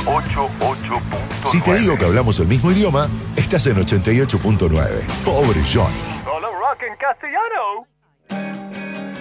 88.9. Si te digo que hablamos el mismo idioma, estás en 88.9. Pobre Johnny. Solo rock en castellano.